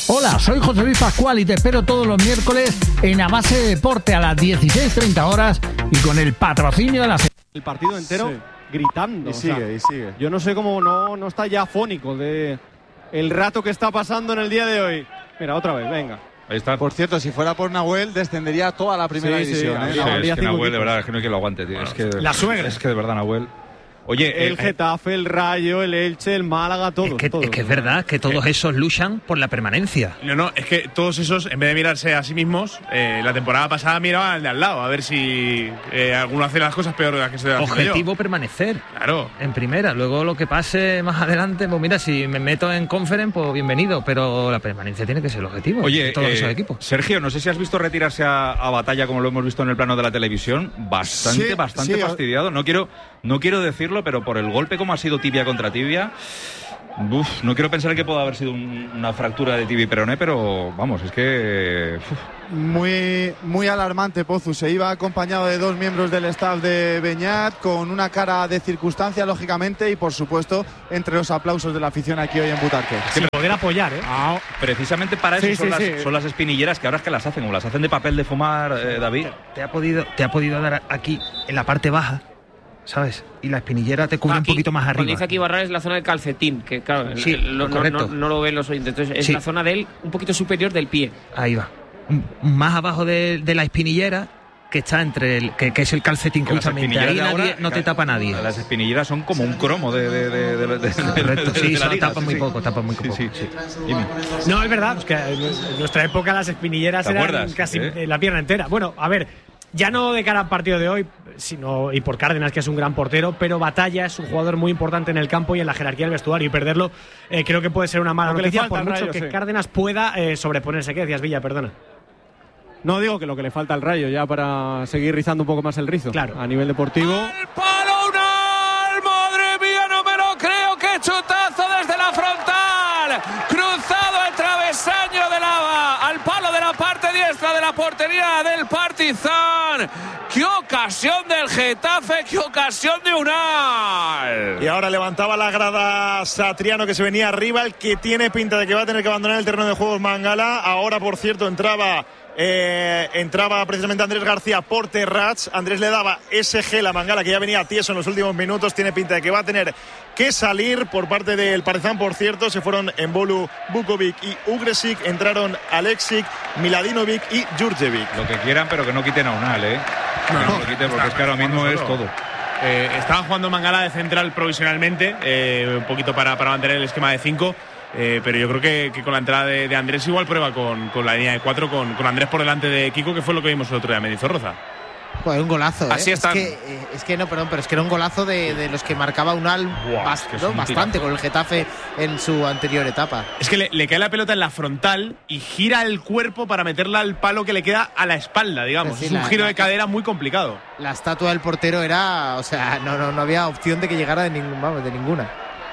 Hola, soy José Luis Pascual y te espero todos los miércoles en A Base de Deporte a las 16:30 horas y con el patrocinio de la... El partido entero gritando. Y sigue, y sigue. Yo no sé cómo no está ya afónico de el rato que está pasando en el día de hoy. Mira, otra vez, venga. Ahí está. Por cierto, si fuera por Nahuel, descendería toda la primera división. habría Es que Nahuel, de verdad, es que no hay quien lo aguante, tío. Bueno, Es que, la suegra. Es que de verdad, Nahuel. Oye, El Getafe, el Rayo, el Elche, el Málaga, todos. Es que es verdad que todos esos luchan por la permanencia. No, es que todos esos, en vez de mirarse a sí mismos, la temporada pasada miraban al de al lado, a ver si alguno hace las cosas peor de las que se hace. Objetivo permanecer. Claro. En primera, luego lo que pase más adelante, pues mira, si me meto en Conference, pues bienvenido, pero la permanencia tiene que ser el objetivo. Oye, de todos esos equipos. Sergio, no sé si has visto retirarse a Batalla como lo hemos visto en el plano de la televisión. Bastante fastidiado. No quiero decirlo, pero por el golpe como ha sido tibia contra tibia, no quiero pensar que pueda haber sido una fractura de tibia y peroné, pero vamos, es que... Muy alarmante, Pozu. Se iba acompañado de 2 miembros del staff de Beñat, con una cara de circunstancia, lógicamente, y por supuesto, entre los aplausos de la afición aquí hoy en Butarque. Sin poder apoyar, ¿eh? Precisamente para eso son las espinilleras, que ahora es que las hacen, como las hacen de papel de fumar, David. Te ha podido dar aquí, en la parte baja, ¿sabes? Y la espinillera te cubre un poquito más arriba. Cuando dice aquí Barral es la zona del calcetín, que claro, sí, no lo ven los oyentes. Entonces es la zona del un poquito superior del pie. Ahí va. Más abajo de la espinillera, que está entre el que es el calcetín, justamente. Ahí no te tapa nadie. Las espinilleras son como un cromo Correcto, sí, tapan muy poco. Sí. No, es verdad, es que en nuestra época las espinilleras eran casi la pierna entera. Bueno, a ver, ya no de cara al partido de hoy, sino y por Cárdenas, que es un gran portero, pero Batalla es un jugador muy importante en el campo y en la jerarquía del vestuario, y perderlo creo que puede ser una mala noticia, por mucho que Cárdenas pueda sobreponerse. ¿Qué decías, Villa? Perdona. No, digo que lo que le falta al Rayo ya para seguir rizando un poco más el rizo. Claro. A nivel deportivo. ¡El palo Unal! ¡Madre mía, no me lo creo! ¡Qué chutazo desde la frontal! Cruzado el travesaño al palo de la parte diestra de la portería del Partizan. ¡Qué ocasión del Getafe! ¡Qué ocasión de Unal! Y ahora levantaba la grada Satriano, que se venía arriba, el que tiene pinta de que va a tener que abandonar el terreno de juegos Mangala. Ahora, por cierto, entraba precisamente Andrés García por Terrats. Andrés le daba ese gel a Mangala, que ya venía tieso en los últimos minutos. Tiene pinta de que va a tener que salir por parte del Partizan. Por cierto, se fueron Embolu, Bukovic y Ugresic. Entraron Aleksic, Miladinovic y Jurjevic. Lo que quieran, pero que no quiten a Unal, No lo quiten, porque es que ahora mismo es todo. Estaba jugando Mangala de central provisionalmente, un poquito para mantener el esquema de 5. Pero yo creo que con la entrada de Andrés igual prueba con la línea de 4, con Andrés por delante de Kiko, que fue lo que vimos el otro día en Mendizorroza. Pues un golazo, Así está. Es que era un golazo de los que marcaba Unal bastante con el Getafe en su anterior etapa. Es que le cae la pelota en la frontal y gira el cuerpo para meterla al palo que le queda a la espalda, digamos. Sí, es un giro de cadera muy complicado. La estatua del portero era, o sea, no había opción de que llegara de ninguna.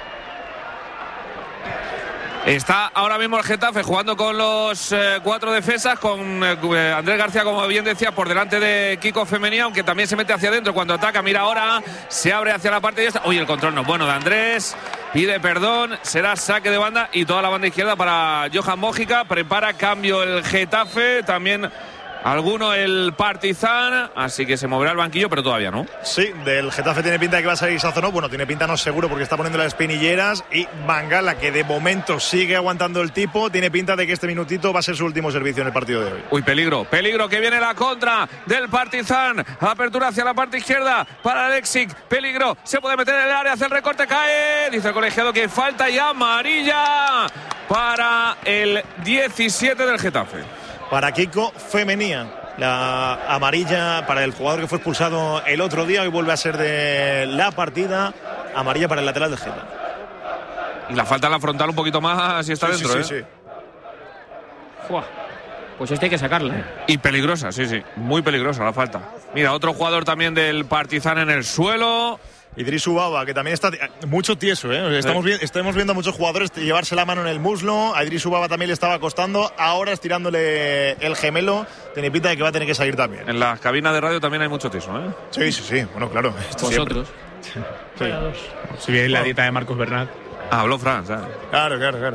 Está ahora mismo el Getafe jugando con los 4 defensas, con Andrés García, como bien decía, por delante de Kiko Femenía, aunque también se mete hacia adentro cuando ataca. Mira ahora, se abre hacia la parte diestra. Oye, el control no es bueno de Andrés, pide perdón, será saque de banda y toda la banda izquierda para Johan Mójica. Prepara cambio el Getafe, también alguno el Partizan, así que se moverá el banquillo, pero todavía no. Sí, del Getafe tiene pinta de que va a salir Sazonó. Bueno, tiene pinta no seguro porque está poniendo las espinilleras. Y Mangala, que de momento sigue aguantando el tipo, tiene pinta de que este minutito va a ser su último servicio en el partido de hoy. Uy, peligro, que viene la contra del Partizan. Apertura hacia la parte izquierda para Aleksic. Peligro, se puede meter en el área, hace el recorte, cae. Dice el colegiado que falta y amarilla para el 17 del Getafe. Para Kiko Femenía, la amarilla para el jugador que fue expulsado el otro día. Hoy vuelve a ser de la partida. Amarilla para el lateral del Getafe. Y la falta en la frontal un poquito más si está dentro. Sí. Pues hay que sacarla. Y peligrosa, sí. Muy peligrosa la falta. Mira, otro jugador también del Partizan en el suelo. Idrisu Baba, que también está mucho tieso, Estamos viendo a muchos jugadores llevarse la mano en el muslo. A Idrisu Baba también le estaba costando. Ahora estirándole el gemelo. Tiene pinta de que va a tener que salir también. En las cabinas de radio también hay mucho tieso, Sí. Bueno, claro. Vosotros. Si bien la dieta de Marcos Bernat. Habló Fran, ¿sabes? Claro.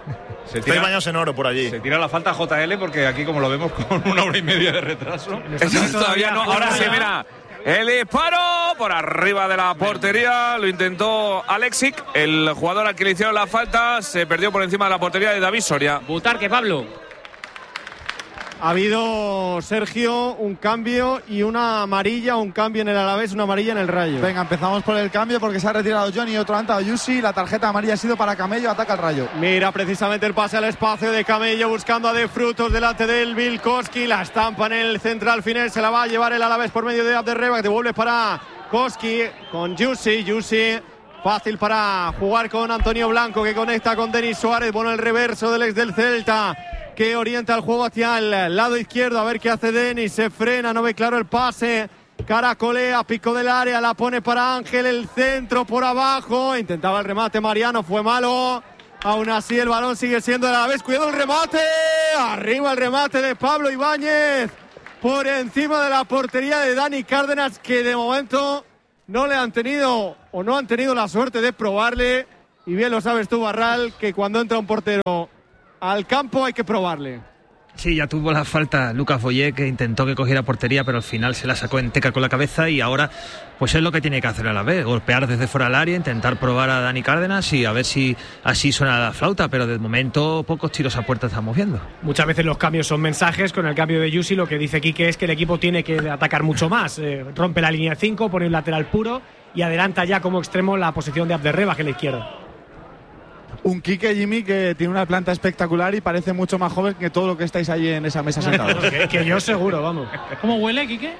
Estáis bañados en oro por allí. Se tira la falta JL porque aquí, como lo vemos, con 1 hora y media de retraso. Todavía no. Ahora sí, mira. El disparo por arriba de la portería. Lo intentó Alexic. El jugador al que le hicieron la falta se perdió por encima de la portería de David Soria. Butarque, Pablo. Ha habido, Sergio, un cambio y una amarilla, un cambio en el Alavés, una amarilla en el Rayo. Venga, empezamos por el cambio porque se ha retirado Johnny y otro ha entrado Yusi. La tarjeta amarilla ha sido para Camello, ataca al Rayo. Mira precisamente el pase al espacio de Camello buscando a De Frutos delante del Vilkoski. La estampa en el central final, se la va a llevar el Alavés por medio de Abderreba, que devuelve para Koski con Yusi. Yusi fácil para jugar con Antonio Blanco, que conecta con Denis Suárez. Bueno, el reverso del ex del Celta, que orienta el juego hacia el lado izquierdo. A ver qué hace Denis. Se frena, no ve claro el pase. Caracolea, pico del área, la pone para Ángel. El centro por abajo. Intentaba el remate Mariano, fue malo. Aún así el balón sigue siendo de la vez. Cuidado el remate. Arriba el remate de Pablo Ibáñez. Por encima de la portería de Dani Cárdenas, que de momento no le han tenido o no han tenido la suerte de probarle. Y bien lo sabes tú, Barral, que cuando entra un portero al campo hay que probarle. Sí, ya tuvo la falta Lucas Boyé, que intentó que cogiera portería, pero al final se la sacó en teca con la cabeza y ahora pues es lo que tiene que hacer a la vez, golpear desde fuera del área, intentar probar a Dani Cárdenas y a ver si así suena la flauta, pero de momento pocos tiros a puerta estamos viendo. Muchas veces los cambios son mensajes. Con el cambio de Yusi lo que dice Quique es que el equipo tiene que atacar mucho más, rompe la línea de 5, pone un lateral puro y adelanta ya como extremo la posición de Abderreba, que es la izquierda. Un Quique, Jimmy, que tiene una planta espectacular y parece mucho más joven que todo lo que estáis allí en esa mesa sentados. que yo seguro, vamos. ¿Cómo huele, Quique?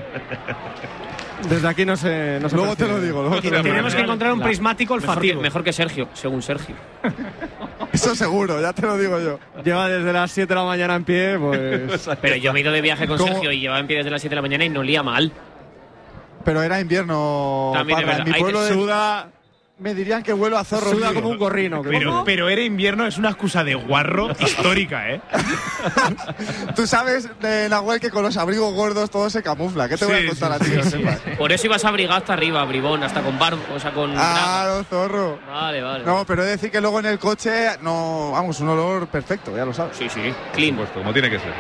Desde aquí no sé. Luego te lo digo. Tenemos que encontrar un prismático olfativo. Mejor que Sergio, según Sergio. Eso seguro, ya te lo digo yo. Lleva desde las 7 de la mañana en pie, pues. Pero yo me he ido de viaje con Sergio y llevaba en pie desde las 7 de la mañana y no olía mal. Pero era invierno. También Parra. En mi pueblo de Suda me dirían que huelo a zorro. Suda como un gorrino. Pero era invierno, es una excusa de guarro histórica, ¿eh? Tú sabes, Nahuel, que con los abrigos gordos todo se camufla. ¿Qué te voy a contar a ti? Por eso ibas abrigado hasta arriba, bribón, hasta con barba, o sea, con. Claro, zorro. Vale. No, pero he de decir que luego en el coche, no, vamos, un olor perfecto, ya lo sabes. Sí, clean. Puesto, como tiene que ser.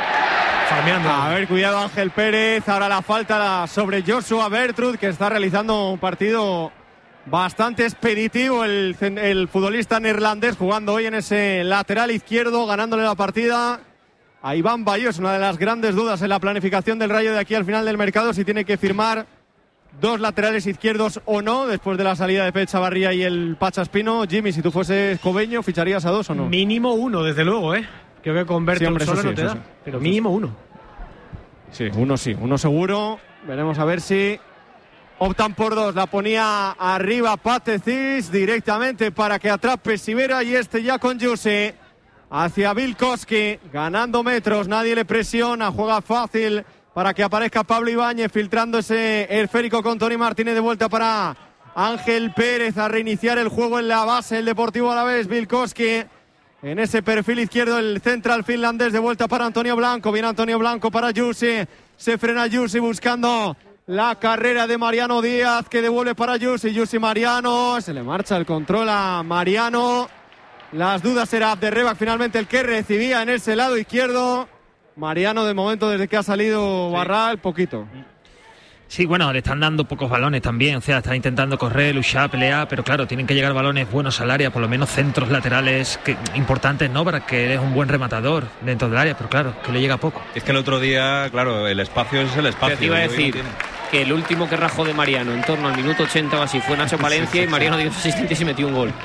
A ver, cuidado Ángel Pérez. Ahora la falta sobre Joshua Bertrud, que está realizando un partido bastante expeditivo el futbolista neerlandés, jugando hoy en ese lateral izquierdo, ganándole la partida a Iván Bayós. Una de las grandes dudas en la planificación del Rayo de aquí al final del mercado, si tiene que firmar 2 laterales izquierdos o no, después de la salida de Pep Chavarría y el Pacha Espino. Jimmy, si tú fueses Cobeño, ¿ficharías a 2 o no? Mínimo 1, desde luego, ¿eh? Creo que con Bertrud solo no te da, pero mínimo 1. Sí, uno seguro. Veremos a ver si optan por 2. La ponía arriba Patecis directamente para que atrape Sivera, y ya con Yusi hacia Vilkoski, ganando metros, nadie le presiona, juega fácil para que aparezca Pablo Ibáñez, filtrando ese esférico con Tony Martínez, de vuelta para Ángel Pérez a reiniciar el juego en la base, el Deportivo Alavés. Vilkoski en ese perfil izquierdo, el central finlandés, de vuelta para Antonio Blanco. Viene Antonio Blanco para Yusi, se frena Yusi buscando la carrera de Mariano Díaz, que devuelve para Yusi Mariano, se le marcha el control a Mariano. Las dudas era Abderreba finalmente el que recibía en ese lado izquierdo. Mariano de momento, desde que ha salido Barral, poquito. Sí, bueno, le están dando pocos balones también, o sea, está intentando correr, luchar, pelear, pero claro, tienen que llegar balones buenos al área, por lo menos centros laterales importantes, ¿no? Para que eres un buen rematador dentro del área, pero claro, que le llega poco. Es que el otro día, claro, el espacio es el espacio. Te iba a decir que el último que rajó de Mariano en torno al minuto 80 o así fue Nacho Palencia, y Mariano dio asistentes y metió un gol.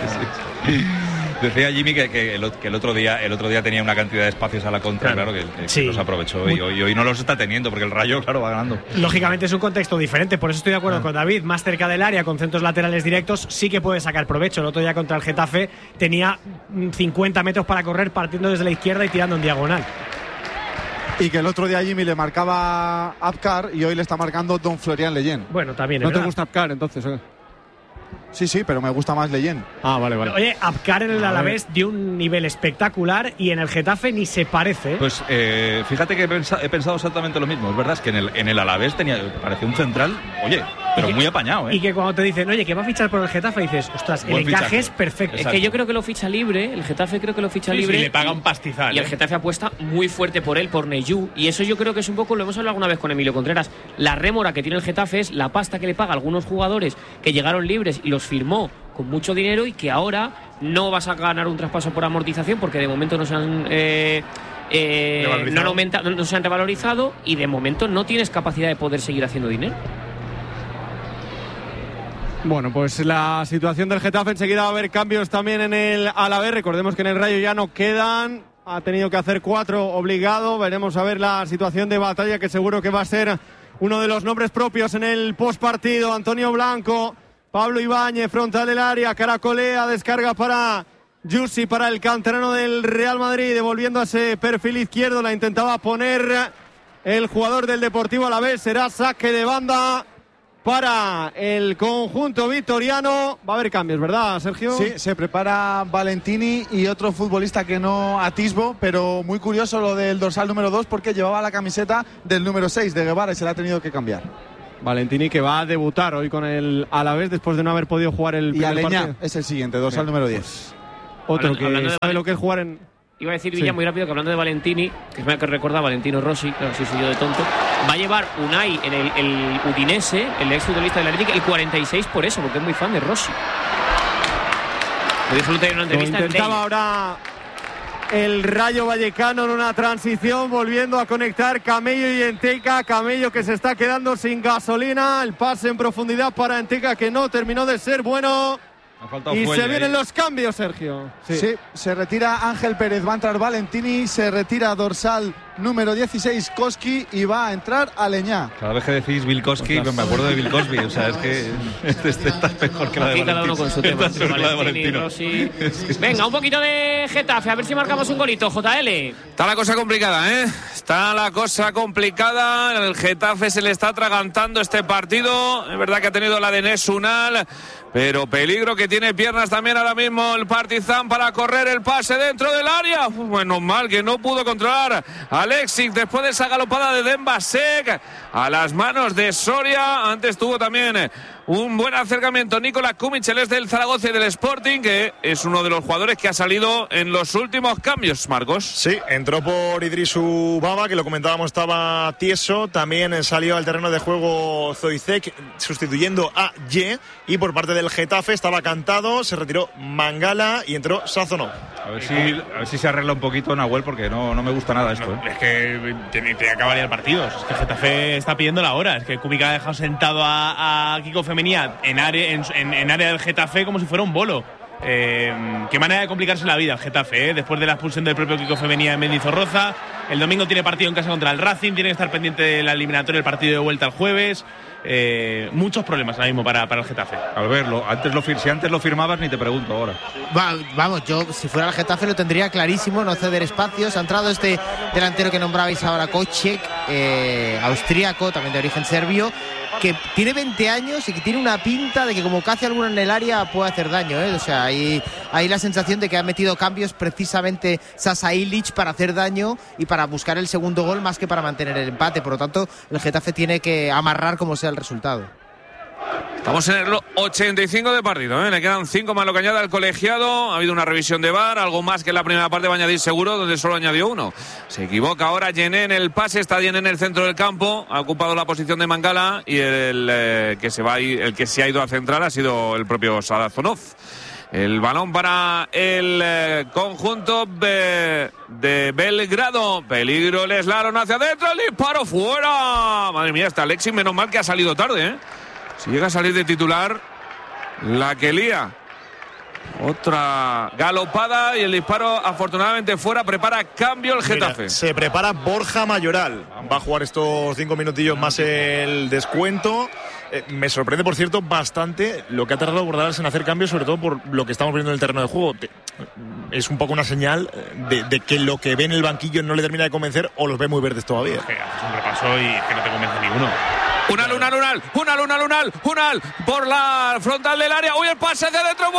Decía Jimmy que el otro día tenía una cantidad de espacios a la contra, claro que los aprovechó, y hoy no los está teniendo, porque el Rayo, claro, va ganando. Lógicamente es un contexto diferente, por eso estoy de acuerdo con David. Más cerca del área, con centros laterales directos, sí que puede sacar provecho. El otro día contra el Getafe tenía 50 metros para correr, partiendo desde la izquierda y tirando en diagonal. Y que el otro día Jimmy le marcaba Abkar y hoy le está marcando Don Florian Leyen. Bueno, también. ¿No te gusta Abkar entonces? Sí, pero me gusta más Leyen. Ah, vale. Oye, Abkar en el Alavés dio un nivel espectacular y en el Getafe ni se parece. Pues fíjate que he pensado exactamente lo mismo. Es verdad, es que en el Alavés parecía un central, oye, Pero muy apañado, ¿eh? Y que cuando te dicen, oye, que va a fichar por el Getafe, dices, ostras, el encaje es perfecto. Es que yo creo que lo ficha libre, el Getafe creo que lo ficha libre. Y le paga un pastizal. Y el Getafe apuesta muy fuerte por él, por Neyú. Y eso yo creo que es un poco, lo hemos hablado alguna vez con Emilio Contreras, la rémora que tiene el Getafe es la pasta que le paga a algunos jugadores que llegaron libres y los firmó con mucho dinero y que ahora no vas a ganar un traspaso por amortización porque de momento no se han... no se han revalorizado y de momento no tienes capacidad de poder seguir haciendo dinero. Bueno, pues la situación del Getafe, enseguida va a haber cambios también en el Alavés. Recordemos que en el Rayo ya no quedan, ha tenido que hacer 4 obligado. Veremos a ver la situación de Batalla, que seguro que va a ser uno de los nombres propios en el postpartido. Antonio Blanco, Pablo Ibáñez, frontal del área, caracolea, descarga para Jussi, para el canterano del Real Madrid, devolviendo a ese perfil izquierdo, la intentaba poner el jugador del Deportivo Alavés, será saque de banda para el conjunto vitoriano. Va a haber cambios, ¿verdad, Sergio? Sí, se prepara Valentini y otro futbolista que no atisbo, pero muy curioso lo del dorsal número 2 porque llevaba la camiseta del número 6 de Guevara y se la ha tenido que cambiar. Valentini, que va a debutar hoy con el Alavés después de no haber podido jugar el primer partido. Y Aleñá es el siguiente, dorsal número 10. Pues, otro que sabe lo que es jugar en... Iba a decir Villa muy rápido que hablando de Valentini, que es que recordar Valentino Rossi, claro, sí soy yo de tonto, va a llevar Unai en el Udinese, el ex futbolista del Atlético, el 46 por eso, porque es muy fan de Rossi. Lo dijo en una entrevista. Lo intentaba ahora el Rayo Vallecano en una transición, volviendo a conectar Camello y Enteca. Camello que se está quedando sin gasolina, el pase en profundidad para Enteca que no terminó de ser bueno. Y se vienen los cambios, Sergio. Sí, se retira Ángel Pérez, va a entrar Valentini, se retira dorsal número 16 Koski y va a entrar Aleñá. Cada vez que decís Bill Koski, me acuerdo de Bill Cosby, o sea, es que este está mejor que la de Valentino. Cada uno con su tema. Valentini, Rossi. Venga, un poquito de Getafe, a ver si marcamos un golito, JL. Está la cosa complicada, ¿eh? Está la cosa complicada. El Getafe se le está atragantando este partido. Es verdad que ha tenido la de Enes Unal, pero peligro que tiene piernas también ahora mismo el Partizan para correr el pase dentro del área. Menos mal que no pudo controlar Alexic después de esa galopada de Demba Sek a las manos de Soria. Antes tuvo también un buen acercamiento Nikola Kumic, el ex del Zaragoza y del Sporting, que es uno de los jugadores que ha salido en los últimos cambios, Marcos. Sí, entró por Idrisu Baba, que lo comentábamos, estaba tieso. También salió al terreno de juego Zoizek, sustituyendo a Ye. Y por parte del Getafe estaba cantado, se retiró Mangala y entró Sazonov. A ver si se arregla un poquito, Nahuel, porque no me gusta nada esto. No, es que tiene que acabar el partido. Es que el Getafe está pidiendo la hora. Es que Kubica ha dejado sentado a Kiko Femenía en área del Getafe como si fuera un bolo. Qué manera de complicarse la vida el Getafe, después de la expulsión del propio Kiko Femenía en Mendizorroza. El domingo tiene partido en casa contra el Racing, tiene que estar pendiente de la eliminatoria, el partido de vuelta el jueves. Muchos problemas ahora mismo para el Getafe. Al verlo, si antes lo firmabas ni te pregunto ahora. Vamos, yo si fuera el Getafe lo tendría clarísimo, no ceder espacios. Ha entrado este delantero que nombrabais ahora, Kocek, austríaco, también de origen serbio, que tiene 20 años y que tiene una pinta de que como cace alguno en el área puede hacer daño, ¿eh? O sea, hay la sensación de que ha metido cambios precisamente Sasa Ilic para hacer daño y para buscar el segundo gol más que para mantener el empate. Por lo tanto, el Getafe tiene que amarrar como sea el resultado. Estamos en el 85 de partido, ¿eh? Le quedan 5 más lo que añade al colegiado. Ha habido una revisión de VAR, algo más que en la primera parte va a añadir seguro, donde solo añadió 1. Se equivoca ahora Yené en el pase, está Yené en el centro del campo, ha ocupado la posición de Mangala y el que se ha ido a central ha sido el propio Sazonov. El balón para el conjunto de Belgrado. Peligro el slalom hacia adentro, el disparo fuera. Madre mía, está Alexis, menos mal que ha salido tarde, ¿eh? Si llega a salir de titular, la que lía. Otra galopada y el disparo afortunadamente fuera. Prepara cambio el Getafe. Mira, se prepara Borja Mayoral. Va a jugar estos 5 minutillos más el descuento. Me sorprende, por cierto, bastante lo que ha tardado Bordalás en hacer cambios, sobre todo por lo que estamos viendo en el terreno de juego. Es un poco una señal de que lo que ve en el banquillo no le termina de convencer o los ve muy verdes todavía. Es que haces un repaso y que no te convence ninguno. Unal por la frontal del área. Uy, el pase de dentro.